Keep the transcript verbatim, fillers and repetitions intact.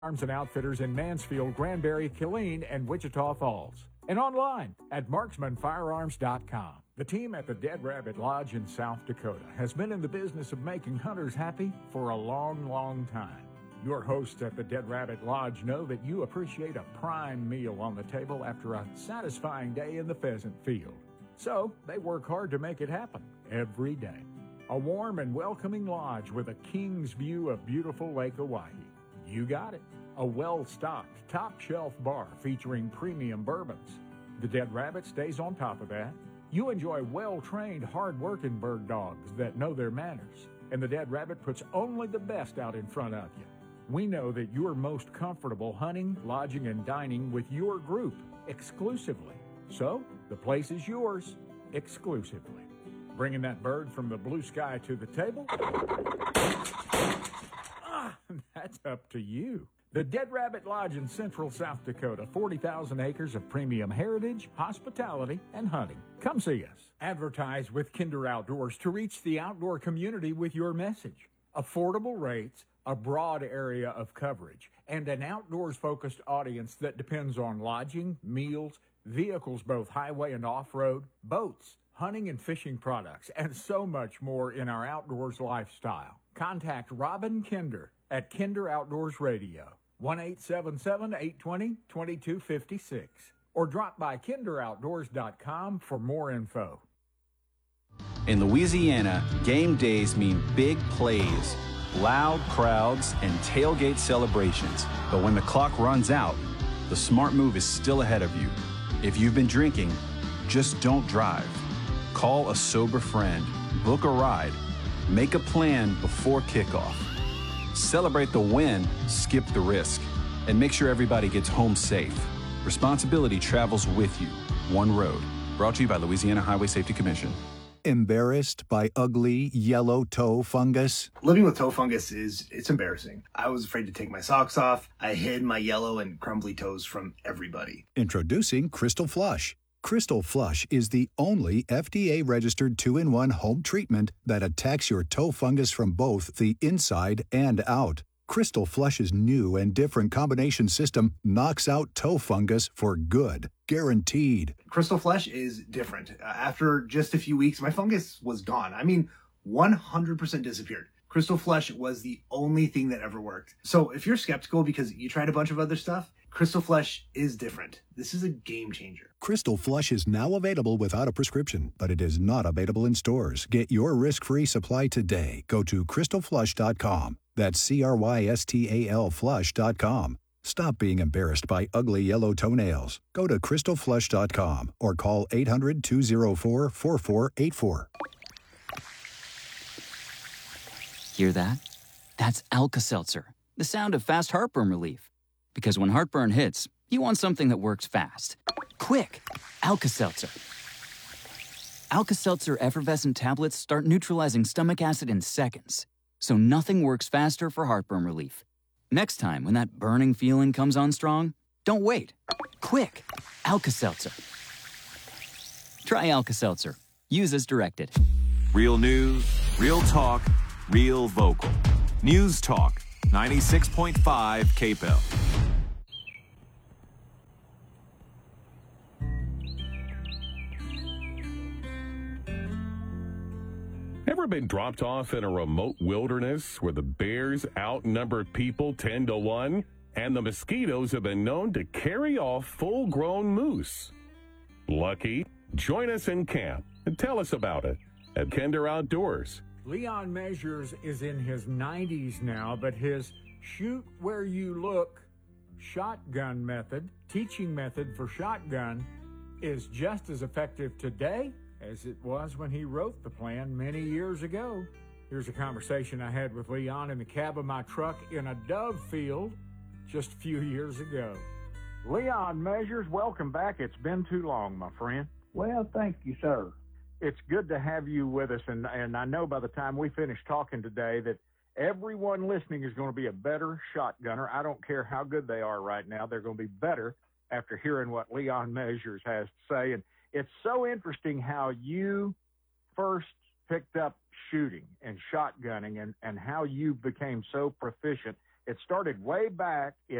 Arms and Outfitters in Mansfield, Granbury, Killeen, and Wichita Falls. And online at marksman firearms dot com. The team at the Dead Rabbit Lodge in South Dakota has been in the business of making hunters happy for a long, long time. Your hosts at the Dead Rabbit Lodge know that you appreciate a prime meal on the table after a satisfying day in the pheasant field. So they work hard to make it happen every day. A warm and welcoming lodge with a king's view of beautiful Lake Oahe. You got it. A well-stocked, top-shelf bar featuring premium bourbons. The Dead Rabbit stays on top of that. You enjoy well-trained, hard-working bird dogs that know their manners. And the Dead Rabbit puts only the best out in front of you. We know that you're most comfortable hunting, lodging, and dining with your group exclusively. So, the place is yours exclusively. Bringing that bird from the blue sky to the table? Ah, that's up to you. The Dead Rabbit Lodge in Central South Dakota, forty thousand acres of premium heritage, hospitality, and hunting. Come see us. Advertise with Kinder Outdoors to reach the outdoor community with your message. Affordable rates, a broad area of coverage, and an outdoors-focused audience that depends on lodging, meals, vehicles both highway and off-road, boats, hunting and fishing products, and so much more in our outdoors lifestyle. Contact Robin Kinder at Kinder Outdoors Radio, one eight seven seven, eight two zero, two two five six, or drop by kinder outdoors dot com for more info. In Louisiana, game days mean big plays, loud crowds, and tailgate celebrations. But when the clock runs out, the smart move is still ahead of you. If you've been drinking, just don't drive. Call a sober friend, book a ride, make a plan before kickoff. Celebrate the win, skip the risk, and make sure everybody gets home safe. Responsibility travels with you. One road. Brought to you by Louisiana Highway Safety Commission. Embarrassed by ugly yellow toe fungus? Living with toe fungus is, it's embarrassing. I was afraid to take my socks off. I hid my yellow and crumbly toes from everybody. Introducing Crystal Flush. Crystal Flush is the only F D A-registered two in one home treatment that attacks your toe fungus from both the inside and out. Crystal Flush's new and different combination system knocks out toe fungus for good. Guaranteed. Crystal Flush is different. Uh, after just a few weeks, my fungus was gone. I mean, one hundred percent disappeared. Crystal Flush was the only thing that ever worked. So if you're skeptical because you tried a bunch of other stuff, Crystal Flush is different. This is a game changer. Crystal Flush is now available without a prescription, but it is not available in stores. Get your risk-free supply today. Go to crystal flush dot com. That's C R Y S T A L flush dot com. Stop being embarrassed by ugly yellow toenails. Go to crystal flush dot com or call eight hundred, two oh four, four four eight four. Hear that? That's Alka-Seltzer, the sound of fast heartburn relief. Because when heartburn hits, you want something that works fast. Quick! Alka-Seltzer. Alka-Seltzer effervescent tablets start neutralizing stomach acid in seconds. So nothing works faster for heartburn relief. Next time, when that burning feeling comes on strong, don't wait. Quick! Alka-Seltzer. Try Alka-Seltzer. Use as directed. Real news, real talk, real vocal. News Talk, ninety-six point five K P E L. Ever been dropped off in a remote wilderness where the bears outnumber people ten to one and the mosquitoes have been known to carry off full-grown moose? Lucky? Join us in camp and tell us about it at Kinder Outdoors. Leon Measures is in his nineties now, but his shoot where you look shotgun method, teaching method for shotgun, is just as effective today as it was when he wrote the plan many years ago. Here's a conversation I had with Leon in the cab of my truck in a dove field just a few years ago. Leon Measures, welcome back. It's been too long, my friend. Well, thank you, sir. It's good to have you with us, and, and I know by the time we finish talking today that everyone listening is going to be a better shotgunner. I don't care how good they are right now. They're going to be better after hearing what Leon Measures has to say. And it's so interesting how you first picked up shooting and shotgunning and, and how you became so proficient It started way back in